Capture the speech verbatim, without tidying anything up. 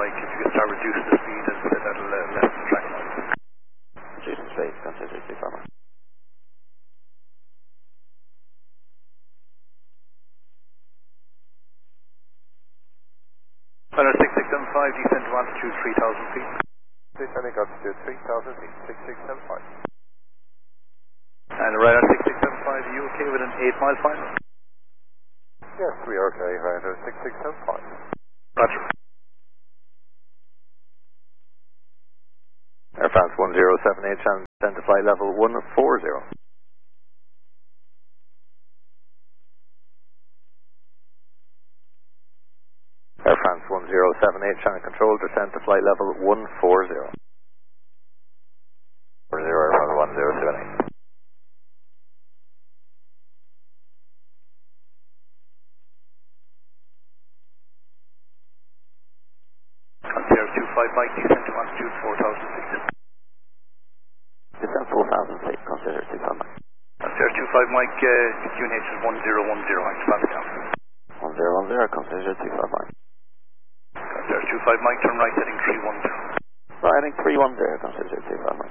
Mike, if you can start reducing the speed, as I said, that'll uh, lessen the track noise. Reducing speed, consider two five Mike. Runner six six seven five, descend to altitude three thousand feet. Descending altitude three thousand feet, six six seven five. And Ryder six six seven five, are you okay with an eight mile final? Yes, we are okay, Ryder six six seven five. Roger. Air France one zero seven eight, channel descend to flight level one four zero. Air France one zero seven eight, channel control, descend to flight level one four zero. four zero, Air France one zero seven eight. Consider two five Mike, descend to altitude four thousand feet. Descend four thousand feet, consider two five Mike. Consider two five Mike, uh, Q N H is one zero one zero, I'm flat down. one zero one zero, consider two five Mike. Consider two five Mike, turn right heading three one zero. Right, heading three one zero, consider two five Mike.